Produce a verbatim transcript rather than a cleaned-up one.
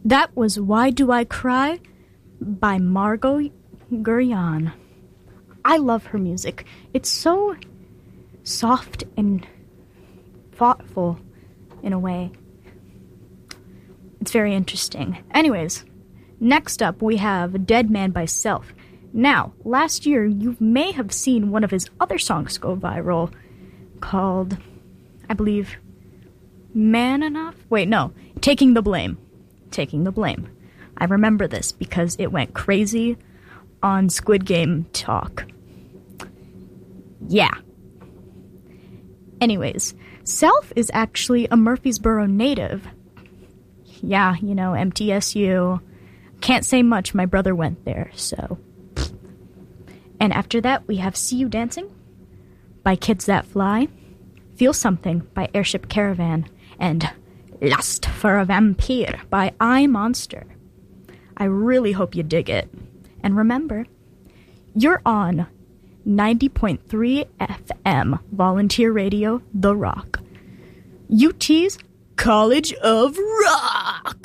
That was Why Do I Cry by Margot Guryan. I love her music. It's so soft and thoughtful in a way. It's very interesting. Anyways, next up we have Dead Man by Self. Now, last year you may have seen one of his other songs go viral called, I believe, Man Enough? Wait, no, Taking the Blame. Taking the Blame. I remember this because it went crazy on Squid Game Talk. Yeah. Anyways, Self is actually a Murfreesboro native. Yeah, you know, M T S U. Can't say much, my brother went there, so. And after that, we have See You Dancing by Kids That Fly, Feel Something by Airship Caravan, and Lust for a Vampire by I Monster. I really hope you dig it. And remember, you're on ninety point three F M, Volunteer Radio, The Rock. U T's College of Rock.